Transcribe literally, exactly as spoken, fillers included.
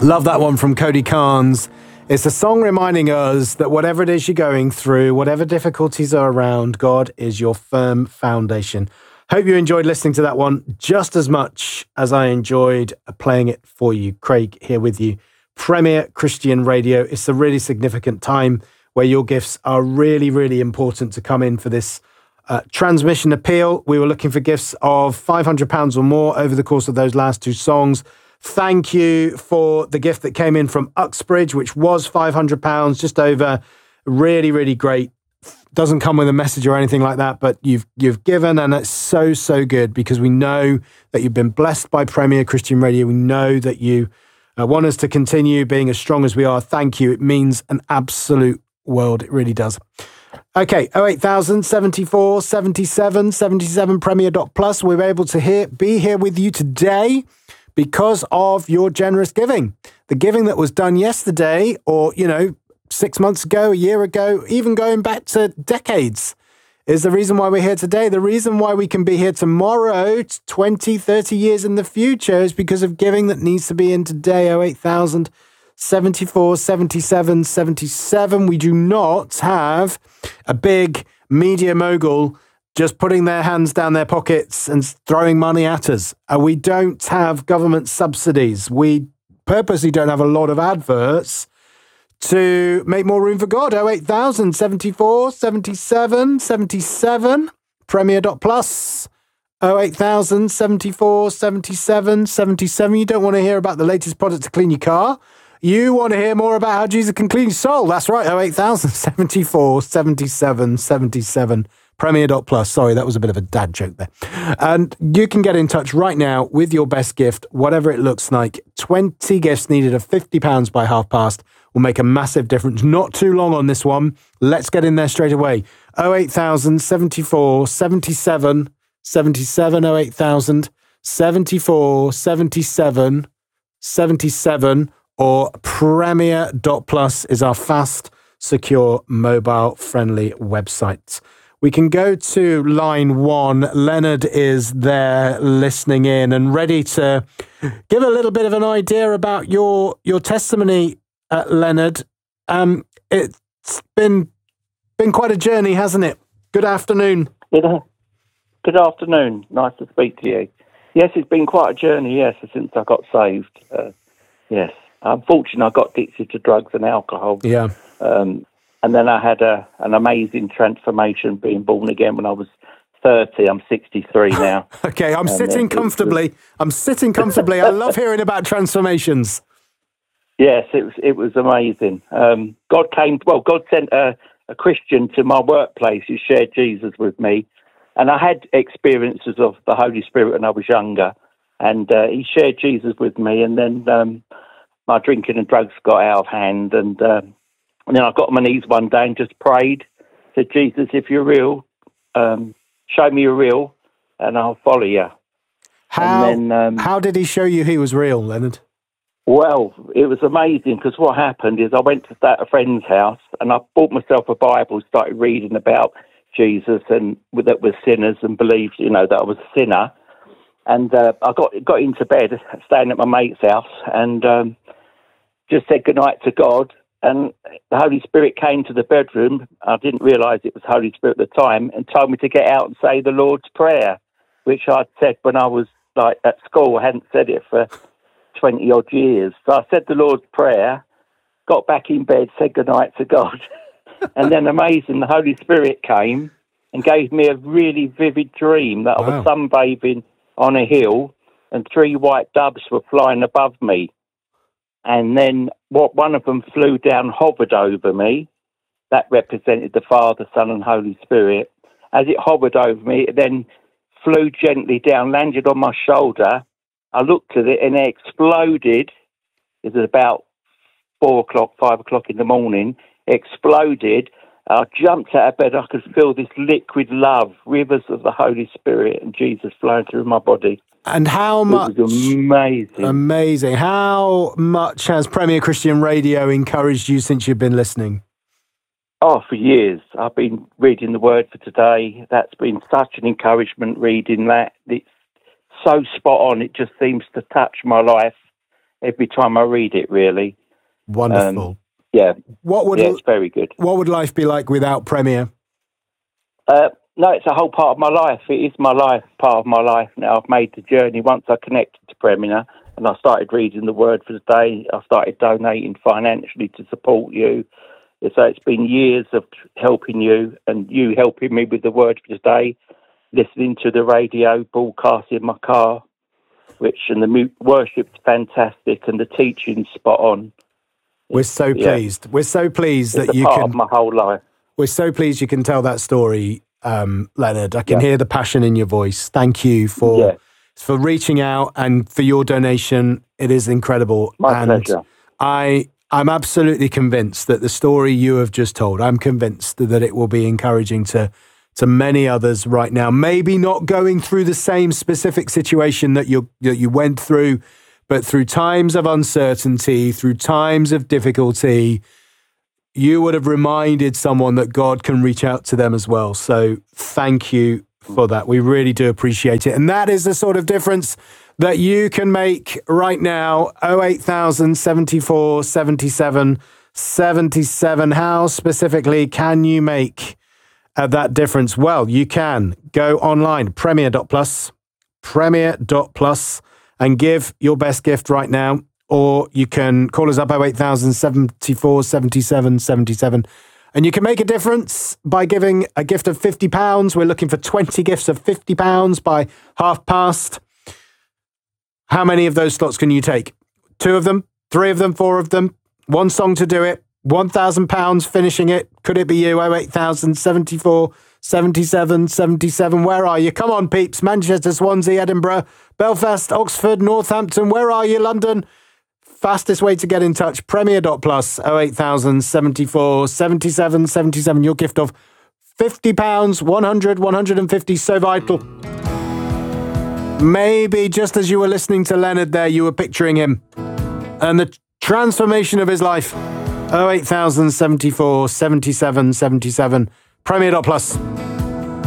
Love that one from Cody Carnes. It's a song reminding us that whatever it is you're going through, whatever difficulties are around, God is your firm foundation. Hope you enjoyed listening to that one just as much as I enjoyed playing it for you. Craig here with you. Premier Christian Radio. It's a really significant time where your gifts are really, really important to come in for this uh, transmission appeal. We were looking for gifts of five hundred pounds or more over the course of those last two songs. Thank you for the gift that came in from Uxbridge, which was five hundred pounds, just over. Really, really great. Doesn't come with a message or anything like that, but you've you've given, and it's so, so good because we know that you've been blessed by Premier Christian Radio. We know that you uh, want us to continue being as strong as we are. Thank you. It means an absolute world. It really does. Okay, oh eight thousand, seventy-four, seventy-seven, seventy-seven, premier dot plus. We're able to hear, be here with you today because of your generous giving. The giving that was done yesterday or, you know, six months ago, a year ago, even going back to decades is the reason why we're here today. The reason why we can be here tomorrow, twenty, thirty years in the future is because of giving that needs to be in today. oh eight thousand, seventy-four, seventy-seven, seventy-seven. We do not have a big media mogul just putting their hands down their pockets and throwing money at us. Uh, we don't have government subsidies. We purposely don't have a lot of adverts to make more room for God. oh eight thousand, seventy-four, seventy-seven, seventy-seven, premier dot plus. oh eight thousand, seventy-four, seventy-seven, seventy-seven. You don't want to hear about the latest product to clean your car. You want to hear more about how Jesus can clean your soul. That's right, oh eight thousand, seventy-four, seventy-seven, seventy-seven. premier dot plus. Sorry, that was a bit of a dad joke there. And you can get in touch right now with your best gift, whatever it looks like. twenty gifts needed of fifty pounds by half past will make a massive difference. Not too long on this one. Let's get in there straight away. oh eight thousand, seventy-four, seventy-seven, seventy-seven, oh eight thousand, seventy-four, seventy-seven, seventy-seven, or premier dot plus is our fast, secure, mobile-friendly website. We can go to line one. Leonard is there listening in and ready to give a little bit of an idea about your your testimony, uh, Leonard. Um, it's been been quite a journey, hasn't it? Good afternoon. Good, good afternoon. Nice to speak to you. Yes, it's been quite a journey, yes, since I got saved. Uh, yes. Unfortunately, I got addicted to drugs and alcohol. Yeah. Um, And then I had a, an amazing transformation being born again when I was thirty. I'm sixty-three now. Okay, I'm and sitting uh, comfortably. Was... I'm sitting comfortably. I love hearing about transformations. Yes, it was it was amazing. Um, God came, well, God sent a, a Christian to my workplace who shared Jesus with me. And I had experiences of the Holy Spirit when I was younger. And uh, he shared Jesus with me. And then um, my drinking and drugs got out of hand. And... Um, And then I got on my knees one day and just prayed, said, Jesus, if you're real, um, show me you're real and I'll follow you. How, and then, um, how did he show you he was real, Leonard? Well, it was amazing because what happened is I went to stay at a friend's house and I bought myself a Bible, started reading about Jesus and that we're sinners and believed, you know, that I was a sinner. And uh, I got got into bed, staying at my mate's house and um, just said goodnight to God. And the Holy Spirit came to the bedroom. I didn't realise it was Holy Spirit at the time and told me to get out and say the Lord's Prayer, which I'd said when I was like at school. I hadn't said it for twenty odd years. So I said the Lord's Prayer, got back in bed, said goodnight to God. And then amazing, the Holy Spirit came and gave me a really vivid dream that wow. I was sunbathing on a hill and three white doves were flying above me. And then what one of them flew down, hovered over me. That represented the Father, Son, and Holy Spirit. As it hovered over me, it then flew gently down, landed on my shoulder. I looked at it and it exploded. It was about four o'clock, five o'clock in the morning. It exploded. I jumped out of bed. I could feel this liquid love, rivers of the Holy Spirit and Jesus flowing through my body. And how much... It was amazing. Amazing. How much has Premier Christian Radio encouraged you since you've been listening? Oh, for years. I've been reading the Word for Today. That's been such an encouragement reading that. It's so spot on. It just seems to touch my life every time I read it, really. Wonderful. Um, yeah. What would yeah, it's very good. What would life be like without Premier? Uh, no, it's a whole part of my life. It is my life, part of my life now. I've made the journey once I connected to Premier and I started reading the Word for the Day. I started donating financially to support you. So it's been years of helping you and you helping me with the Word for the Day, listening to the radio broadcast in my car, which and the mu- worship's fantastic and the teaching's spot on. We're so yeah. pleased. We're so pleased it's that a you part can. Of my whole life. We're so pleased you can tell that story, um, Leonard. I can yeah. hear the passion in your voice. Thank you for yeah. for reaching out and for your donation. It is incredible. My and pleasure. I I'm absolutely convinced that the story you have just told, I'm convinced that it will be encouraging to to many others right now. Maybe not going through the same specific situation that you that you went through, but through times of uncertainty, through times of difficulty, you would have reminded someone that God can reach out to them as well. So thank you for that. We really do appreciate it. And that is the sort of difference that you can make right now. oh eight thousand, seventy-four, seventy-seven, seventy-seven. How specifically can you make uh, that difference? Well, you can go online, premier dot plus, premier dot plus, and give your best gift right now. Or you can call us up oh eight thousand, seventy-four, seventy-seven, seventy-seven. And you can make a difference by giving a gift of fifty pounds. We're looking for twenty gifts of fifty pounds by half past. How many of those slots can you take? Two of them? Three of them? Four of them? One song to do it? one thousand pounds finishing it? Could it be you? oh eight thousand, seventy-four, seventy-seven, seventy-seven. Where are you? Come on, peeps. Manchester, Swansea, Edinburgh, Belfast, Oxford, Northampton. Where are you, London? Fastest way to get in touch, premier dot plus, oh eight thousand, seventy-four, seventy-seven, seventy-seven. Your gift of fifty pounds, one hundred, one hundred fifty, so vital. Maybe just as you were listening to Leonard there, you were picturing him and the transformation of his life. oh eight thousand, seventy-four, seventy-seven, seventy-seven, premier dot plus.